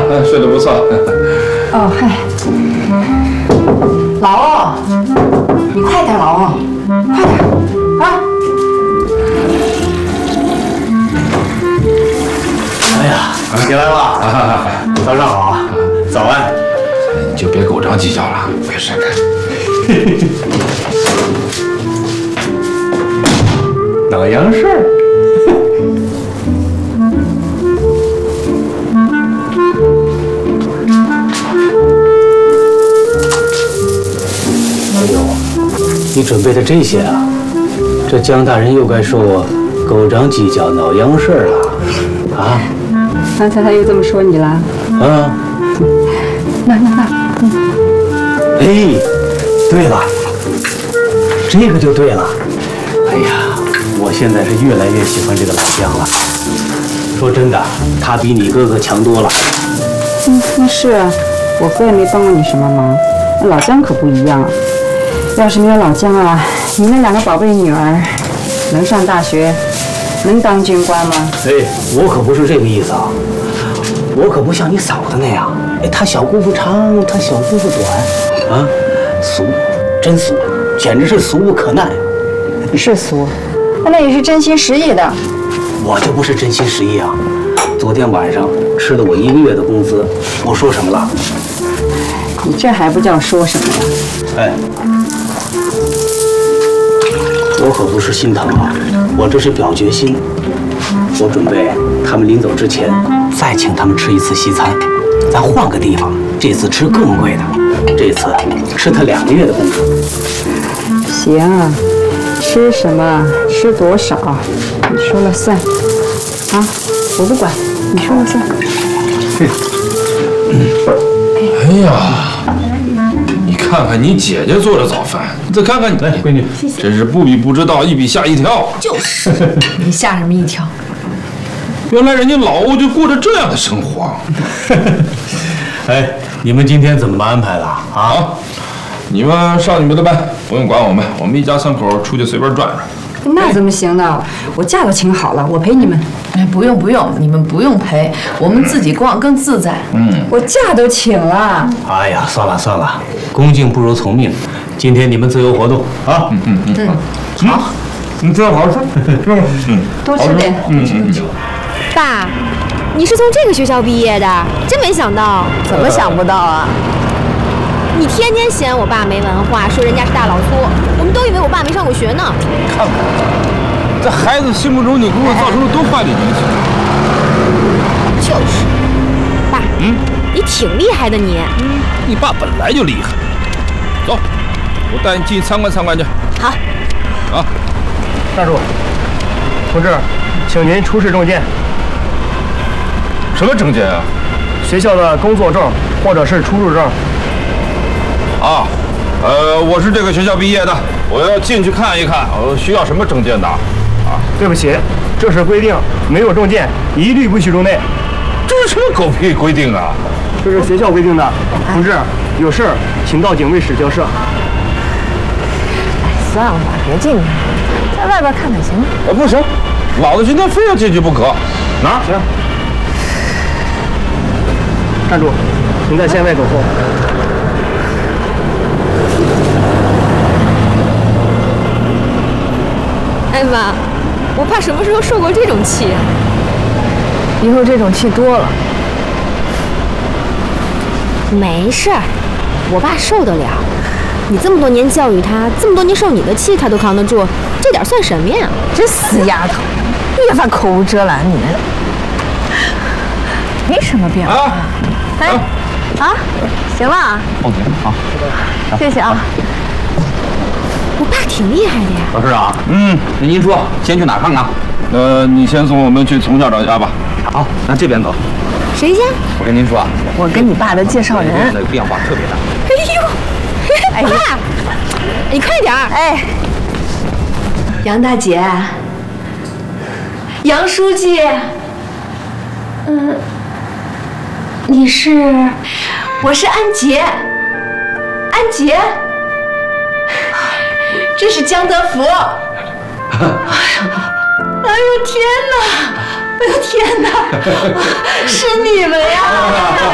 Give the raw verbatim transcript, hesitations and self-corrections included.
睡得不错。 哦，嗨，老哦，你快点，老哦，快点啊！ 哎呀，起来了，早上好，早安。 你就别狗仗计较了，别闪开。 哪样事儿？哎呦，你准备的这些啊？这江大人又该说我狗仗计较、闹洋事儿了啊？ 刚才他又这么说你了？ 啊？ 那那那，嗯。 哎，对了，这个就对了。哎呀，我现在是越来越喜欢这个老姜了。说真的，他比你哥哥强多了。 嗯，那是啊，我哥也没帮过你什么忙。那老姜可不一样，要是没有老姜啊，你那两个宝贝女儿能上大学，能当军官吗？ 哎，我可不是这个意思啊，我可不像你嫂子那样，哎，她小姑父长，她小姑父短，啊，俗，真俗，简直是俗不可耐。 是俗，那也是真心实意的。 我就不是真心实意啊！昨天晚上吃了我一个月的工资，我说什么了？ 你这还不叫说什么呀？ 哎，我可不是心疼啊，我这是表决心。我准备他们临走之前再请他们吃一次西餐，咱换个地方，这次吃更贵的，这次吃他两个月的工资。 行啊，吃什么吃多少，你说了算啊！我不管，你说了算。 哎呀，你看看你姐姐做的早饭，你再看看你， 来，闺女， 谢谢。 真是不比不知道，一比吓一跳。 就是，你吓什么一跳？ 原来人家老欧就过着这样的生活。 哎，你们今天怎么安排的啊？ 好，你们上你们的班，不用管我们，我们一家三口出去随便转转。 那怎么行呢？我假都请好了，我陪你们。 哎，不用不用，你们不用陪，我们自己逛更自在。 嗯， 我假都请了。 哎呀，算了算了，恭敬不如从命。今天你们自由活动啊！ 嗯嗯嗯， 嗯，好， 你知道好好吃，嗯， 多吃点。 嗯嗯嗯。 爸，你是从这个学校毕业的，真没想到。 怎么想不到啊？ 你天天嫌我爸没文化，说人家是大老粗，我们都以为我爸没上过学呢。 看看，在孩子心目中你给我造成了多坏的影响。 就是，爸，嗯，你挺厉害的你。 嗯，你爸本来就厉害。走，我带你进去参观参观去。 好。 啊， 站住！同志，请您出示证件。 什么证件啊？ 学校的工作证或者是出入证。 啊，呃，我是这个学校毕业的，我要进去看一看，我需要什么证件的？啊， 对不起，这是规定，没有证件一律不许入内。 这是什么狗屁规定啊？ 这是学校规定的。同志，有事请到警卫室交涉。 哎，算了吧，别进去，在外边看看行吗？ 呃，不行，老子今天非要进去不可。哪儿？ 行。站住！请在线外等候。 哎妈，我爸什么时候受过这种气？ 以后这种气多了。 没事儿，我爸受得了。你这么多年教育他，这么多年受你的气，他都扛得住，这点算什么呀？ 这死丫头，越发口无遮拦，你们没什么变化。 啊， 哎，啊，行了啊， 放心啊， 谢谢啊。 我爸挺厉害的呀。 老师啊， 嗯， 那您说先去哪看看？ 呃，你先送我们去从校长家吧。 好，那这边走。 谁家？ 我跟您说啊， 我跟你爸的介绍人， 那个变化特别大。 哎呦，爸，你快点儿！ 哎， 杨大姐，杨书记，嗯，你是？我是安杰，安杰，这是江德福。哎呦天哪！哎呦天哪！是你们呀！